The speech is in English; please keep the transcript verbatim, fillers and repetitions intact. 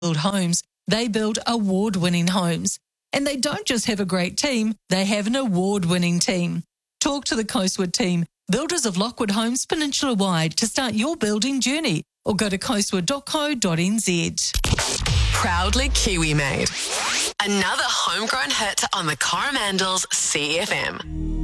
build homes, they build award-winning homes. And they don't just have a great team, they have an award-winning team. Talk to the Coastwood team, builders of Lockwood Homes Peninsula-wide, to start your building journey, or go to coastwood dot co dot n z. Proudly Kiwi made. Another homegrown hit on the Coromandels C F M.